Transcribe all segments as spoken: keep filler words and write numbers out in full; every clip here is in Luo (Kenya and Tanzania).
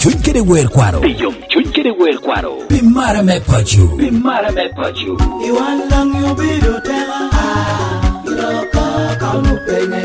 chuny kede wer kwaro. Piyom chuny kede wer kwaro. Pimara me pachu. Pimara me pachu. Iwan lang yubido tela. Iloka kamu penye.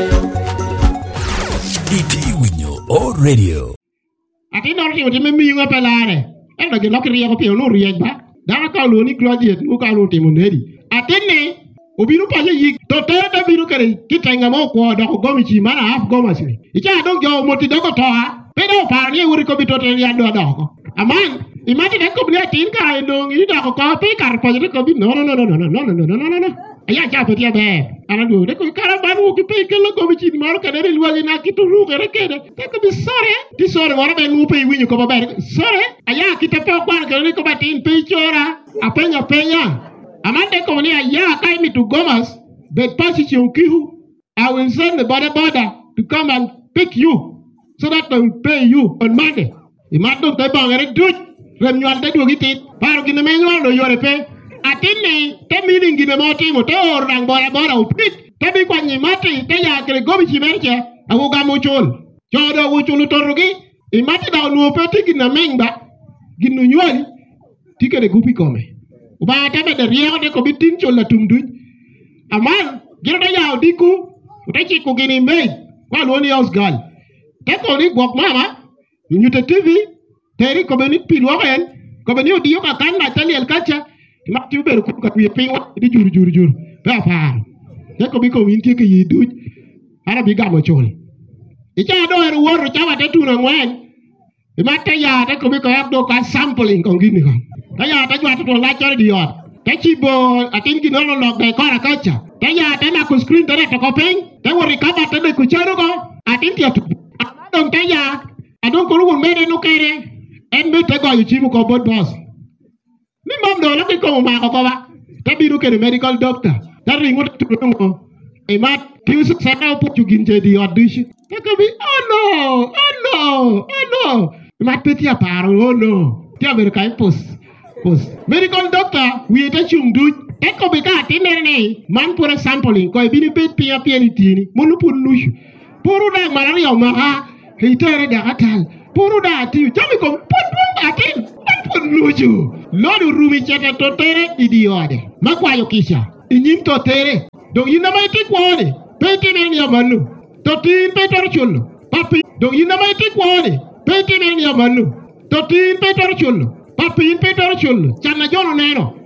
Iti winyo o radio. Ati norti uti me miyo pelare. Endo ke lokri ko piyo no riek ba. Dara ka lo ni graduate u ka lo timo nedi. Ati ne obiru pa yi to tere da biru kare kitenga mo ko do ko gomi chi mana half goma si. Icha don jo moti do ko to ha. Pero pa ni uri ko bitote ya do do ko. Aman imagine ko blia tin ka endo ngi do ko ko pe kar pa ko bi no no no no no no no no no no no. Aya cha pe dia be. Ana do de ko kara ba ru ki pe ke lo gomi chi maro ka de lu na ki to ru kare ke de. Te ko bi sore. Ti sore wora be nu pe winyu ko ba ba. Sore. Aya ki te po kwa ke ni ko ba tin pe chora. Apenya penya. Amande komuni aya kai mi to Gomas, but position kihu. I will send the border border to come and pick you so that they will pay you on Monday. Imado te bangere dut rem nyal te dugi tit paro gine me nyal no yore pe atine te meeting gine moti mo te or nang border border upit te bi kwa ni mati te ya kre gobi chimerche awu ga mo chol chodo wu chulu torugi imati da no pe tigina mengba ginu nyoli tikere gupi kome ba ta be de riego de ko bitin chola tumduj aman giro da yaw diku te ci ko gini me kwa lo ni osgal te ko ni gok mama ñu te tv te ri ko benit pil wa en ko beni odi yo ka kan na tali el kacha ma ti be ko ka wi pin wa di jur jur jur ba fa te ko bi ko win ti ke yiduj ara bi gamo chol e cha do er wor cha wa te tu na ngwen e ma te ya te ko bi ko abdo ka sampling ko gini ko ya ta jwa to la chore di yot ta chi bo atin ki no lo de ko ra kacha ta ya ta na ku screen to to ko pen ta wori ka ba ta de ku choro ko atin ti atu adon ta ya adon ko lu me de no kere en me te go yu chi mu ko bod boss ni mom do lo ki ko ma ko ba ta bi ru ke medical doctor ta ringo tu ngo e ma ti su sa na pu ju gin je di yot dish ta ko bi oh no oh no oh no ma peti a paro oh no ti a ver ka impos Pos medical doctor we ta chum du e ko be ka tinere nei man pura sampling ko bini pet pia pia ni tini monu pun nuju puru da malar yo ma ha heitere da atal puru da ti jami ko pun pun atin pun nuju lodu rumi chete to tere idiode makwa yo kisha inyim to tere do yina mai ti kwone peti ne ya manu to tin petor chullo papi do yina mai ti kwone peti ne ya manu to tin petor chullo Papi in Peter Chul, Chana Jono Nero,